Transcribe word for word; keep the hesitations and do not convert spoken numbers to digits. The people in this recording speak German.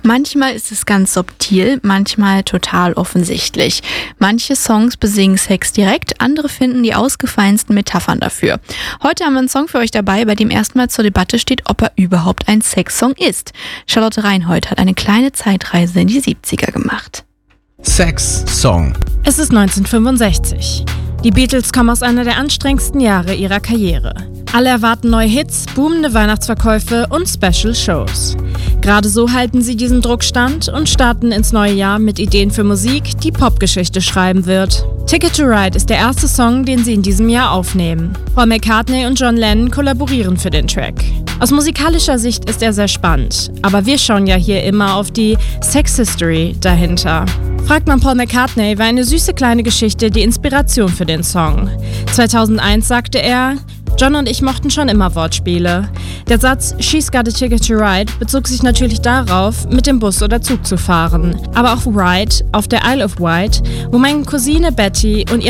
Manchmal ist es ganz subtil, manchmal total offensichtlich. Manche Songs besingen Sex direkt, andere finden die ausgefallensten Metaphern dafür. Heute haben wir einen Song für euch dabei, bei dem erstmal zur Debatte steht, ob er überhaupt ein Sexsong ist. Charlotte Reinhold hat eine kleine Zeitreise in die siebziger gemacht. Sex-Song. Es ist neunzehnhundertfünfundsechzig. Die Beatles kommen aus einer der anstrengendsten Jahre ihrer Karriere. Alle erwarten neue Hits, boomende Weihnachtsverkäufe und Special Shows. Gerade so halten sie diesen Druck stand und starten ins neue Jahr mit Ideen für Musik, die Popgeschichte schreiben wird. Ticket to Ride ist der erste Song, den sie in diesem Jahr aufnehmen. Paul McCartney und John Lennon kollaborieren für den Track. Aus musikalischer Sicht ist er sehr spannend, aber wir schauen ja hier immer auf die Sex-History dahinter. Fragt man Paul McCartney, war eine süße kleine Geschichte die Inspiration für den Song. zweitausendeins sagte er: John und ich mochten schon immer Wortspiele. Der Satz "She's got a ticket to ride" bezog sich natürlich darauf, mit dem Bus oder Zug zu fahren. Aber auch Ride auf der Isle of Wight, wo meine Cousine Betty und ihr